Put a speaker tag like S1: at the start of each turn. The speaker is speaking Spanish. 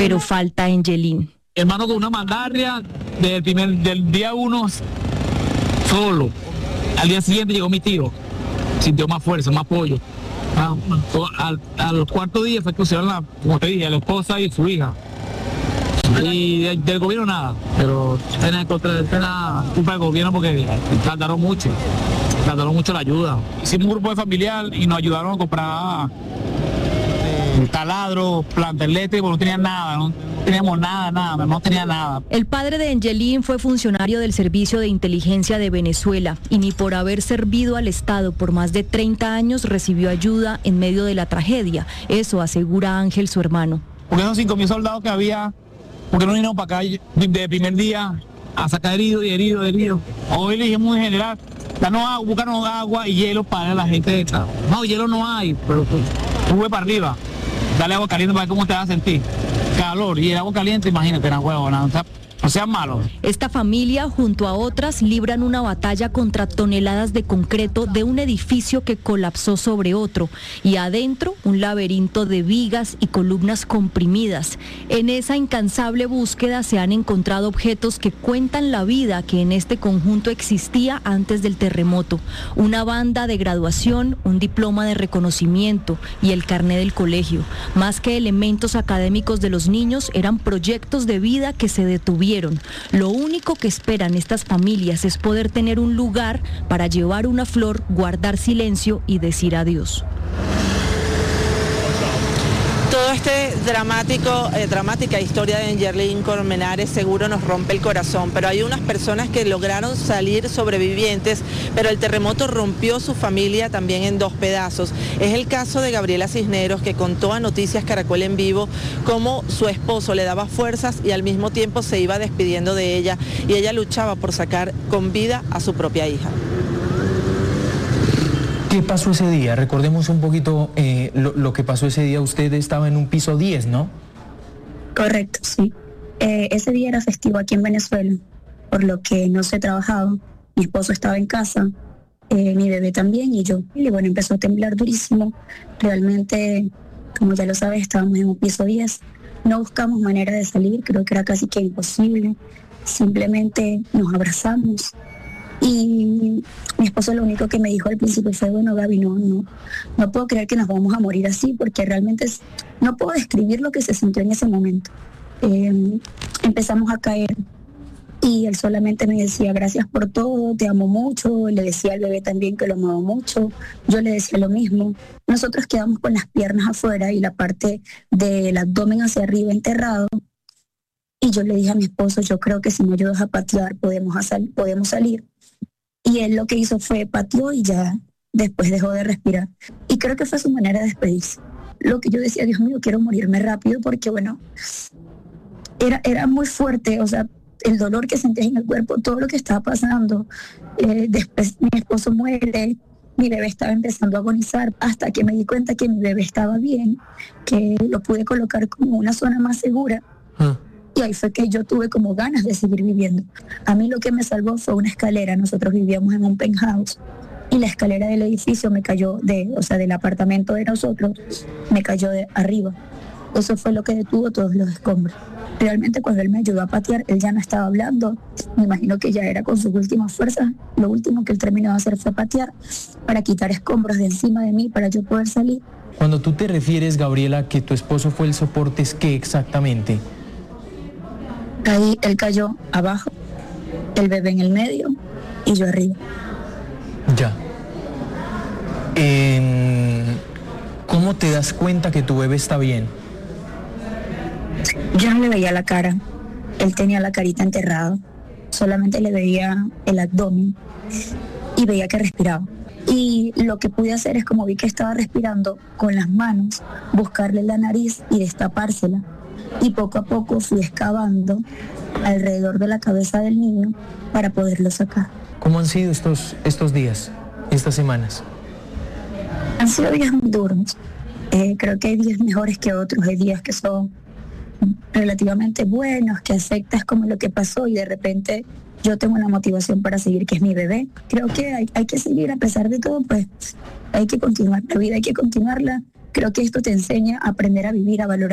S1: Pero falta Angelín.
S2: Hermano con una malaria del día 1 solo. Al día siguiente llegó mi tío. Sintió más fuerza, más apoyo. Al cuarto día fue que pusieron como te dije, a la esposa y su hija. Y del gobierno nada, pero tiene culpa del gobierno porque tardaron mucho la ayuda. Hicimos un grupo de familiar y nos ayudaron a comprar taladro, planta eléctrica, no tenían nada, no teníamos nada, no tenía nada.
S1: El padre de Angelín fue funcionario del Servicio de Inteligencia de Venezuela y ni por haber servido al Estado por más de 30 años recibió ayuda en medio de la tragedia. Eso asegura Ángel, su hermano.
S2: Porque esos 5.000 soldados que había, porque no vinieron para acá de primer día a sacar heridos. Hoy le dijimos en general, buscarnos agua y hielo para la gente. No, hielo no hay, pero sube para arriba. Dale agua caliente para ver cómo te vas a sentir. Calor y el agua caliente, imagínate, no huevo, no sean malos.
S1: Esta familia, junto a otras, libran una batalla contra toneladas de concreto de un edificio que colapsó sobre otro y adentro un laberinto de vigas y columnas comprimidas. En esa incansable búsqueda se han encontrado objetos que cuentan la vida que en este conjunto existía antes del terremoto. Una banda de graduación, un diploma de reconocimiento y el carné del colegio. Más que elementos académicos de los niños, eran proyectos de vida que se detuvieron. Lo único que esperan estas familias es poder tener un lugar para llevar una flor, guardar silencio y decir adiós.
S3: Todo este dramática historia de Angelín Colmenares seguro nos rompe el corazón, pero hay unas personas que lograron salir sobrevivientes, pero el terremoto rompió su familia también en 2 pedazos. Es el caso de Gabriela Cisneros, que contó a Noticias Caracol en vivo cómo su esposo le daba fuerzas y al mismo tiempo se iba despidiendo de ella, y ella luchaba por sacar con vida a su propia hija.
S4: ¿Qué pasó ese día? Recordemos un poquito lo que pasó ese día. Usted estaba en un piso 10, ¿no?
S5: Correcto, sí. Ese día era festivo aquí en Venezuela, por lo que no se trabajaba. Mi esposo estaba en casa, mi bebé también y yo. Y bueno, empezó a temblar durísimo. Realmente, como ya lo sabes, estábamos en un piso 10. No buscamos manera de salir, creo que era casi que imposible. Simplemente nos abrazamos. Y mi esposo lo único que me dijo al principio fue, bueno, Gaby, no puedo creer que nos vamos a morir así, porque realmente no puedo describir lo que se sintió en ese momento. Empezamos a caer y él solamente me decía, gracias por todo, te amo mucho. Le decía al bebé también que lo amaba mucho, yo le decía lo mismo. Nosotros quedamos con las piernas afuera y la parte del abdomen hacia arriba enterrado. Y yo le dije a mi esposo, yo creo que si me ayudas a patear podemos salir. Y él lo que hizo fue pateó y ya después dejó de respirar. Y creo que fue su manera de despedirse. Lo que yo decía, Dios mío, quiero morirme rápido porque, bueno, era muy fuerte, o sea, el dolor que sentías en el cuerpo, todo lo que estaba pasando. Después mi esposo muere, mi bebé estaba empezando a agonizar, hasta que me di cuenta que mi bebé estaba bien, que lo pude colocar como una zona más segura. Y ahí fue que yo tuve como ganas de seguir viviendo. A mí lo que me salvó fue una escalera. Nosotros vivíamos en un penthouse y la escalera del edificio me cayó, del apartamento de nosotros, me cayó de arriba. Eso fue lo que detuvo todos los escombros. Realmente cuando él me ayudó a patear, él ya no estaba hablando. Me imagino que ya era con sus últimas fuerzas. Lo último que él terminó de hacer fue patear para quitar escombros de encima de mí para yo poder salir.
S4: Cuando tú te refieres, Gabriela, que tu esposo fue el soporte, ¿es qué exactamente?
S5: Ahí él cayó abajo, el bebé en el medio y yo arriba.
S4: Ya. ¿Cómo te das cuenta que tu bebé está bien?
S5: Yo no le veía la cara, él tenía la carita enterrada, solamente le veía el abdomen y veía que respiraba. Y lo que pude hacer es, como vi que estaba respirando, con las manos, buscarle la nariz y destapársela. Y poco a poco fui excavando alrededor de la cabeza del niño para poderlo sacar.
S4: ¿Cómo han sido estos días, estas semanas?
S5: Han sido días muy duros. Creo que hay días mejores que otros, hay días que son relativamente buenos, que aceptas como lo que pasó y de repente yo tengo una motivación para seguir, que es mi bebé. Creo que hay que seguir a pesar de todo, pues hay que continuar la vida, hay que continuarla. Creo que esto te enseña a aprender a vivir, a valorar